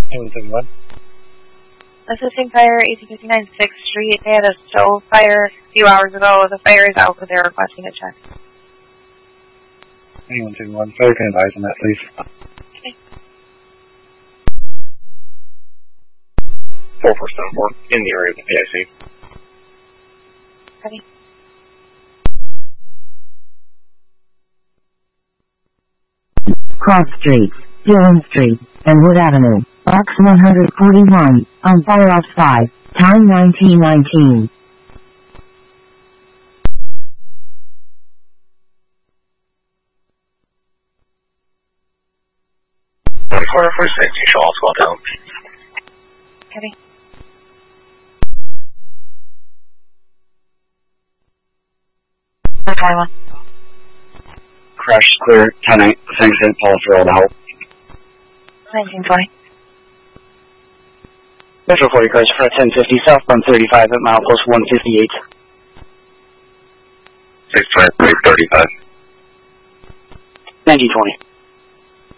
171. Assisting fire, 1859 6th Street. They had a stove fire a few hours ago. The fire is out, but they're requesting a check. 171. Fire can advise on that, please. Okay. 4474 in the area of the PIC. Ready. Cross Street, Dillon Street, and Wood Avenue, Box 141, on fire off 5, time 1919. Quarter for 6, you shall also go down. Ready. Crash clear, 10-8, thanks St. Paul for all the help. 1920. Metro 40 cars for 1050, southbound 35 at milepost 158. 623, 35. 1920.